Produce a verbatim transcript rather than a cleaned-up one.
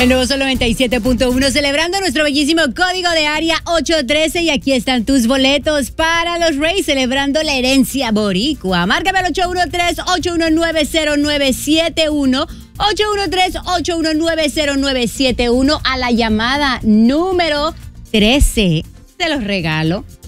El nuevo Sol noventa y siete punto uno, celebrando nuestro bellísimo código de área ocho trece. Y aquí están tus boletos para los Rays, celebrando la herencia boricua. Márcame al ocho uno tres, ocho uno nueve, cero nueve siete uno. ocho uno tres, ocho uno nueve, cero nueve siete uno a la llamada número trece. Te los regalo.